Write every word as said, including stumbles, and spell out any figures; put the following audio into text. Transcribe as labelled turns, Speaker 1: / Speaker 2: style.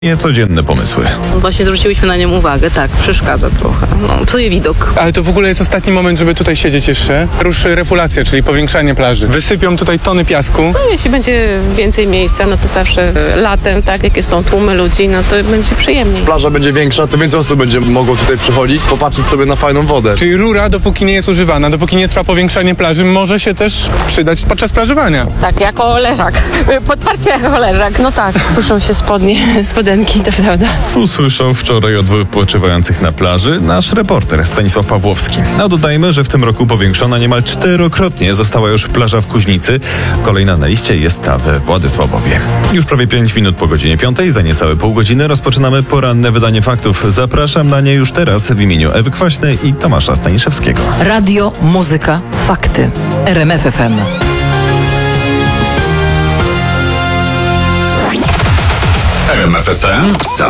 Speaker 1: Niecodzienne pomysły.
Speaker 2: Właśnie zwróciłyśmy na nią uwagę, tak, przeszkadza trochę. No, psuje widok.
Speaker 3: Ale to w ogóle jest ostatni moment, żeby tutaj siedzieć jeszcze. Ruszy refulacja, czyli powiększanie plaży. Wysypią tutaj tony piasku.
Speaker 4: No, jeśli będzie więcej miejsca, no to zawsze latem, tak, jakie są tłumy ludzi, no to będzie przyjemniej.
Speaker 5: Plaża będzie większa, to więcej osób będzie mogło tutaj przychodzić, popatrzeć sobie na fajną wodę.
Speaker 3: Czyli rura, dopóki nie jest używana, dopóki nie trwa powiększanie plaży, może się też przydać podczas plażowania.
Speaker 4: Tak, jako leżak. Podparcie jako leżak.
Speaker 2: No tak, suszą się spodnie, spodenki, to prawda.
Speaker 1: Usłyszał wczoraj od wypoczywających na plaży nasz reporter Stanisław Pawłowski. A dodajmy, że w tym roku powiększona niemal czterokrotnie została już plaża w Kuźnicy. Kolejna na liście jest ta we Władysławowie. Już prawie pięć minut po godzinie piątej, za niecałe pół godziny rozpoczynamy poranne wydanie faktów. Zapraszam na nie już teraz w imieniu Ewy Kwaśnej i Tomasza Staniszewskiego.
Speaker 6: Radio, muzyka, fakty. R M F F M.
Speaker 7: R M F F M.